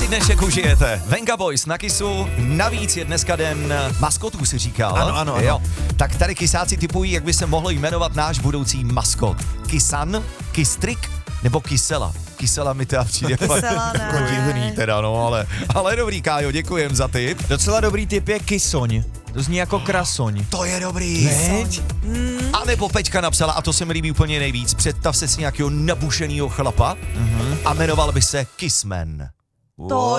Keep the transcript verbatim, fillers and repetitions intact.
dnešek užijete. Venga Boys na Kissu, navíc je dneska den maskotů, si říkal. Ano, ano, ano. Jo. Tak tady kysáci typují, jak by se mohl jmenovat náš budoucí maskot. Kisan, Kystrik nebo Kysela. Kysela mi teda přijde Kysela, jako ne. divný teda, no, ale, ale dobrý, Kájo, děkujem za tip. Docela dobrý tip je kysoň. To zní jako krasoň. To je dobrý. Veď? A nebo Peťka napsala, a to se mi líbí úplně nejvíc, představ se si nějakého nabušenýho chlapa uh-huh. a jmenoval by se Kissman. To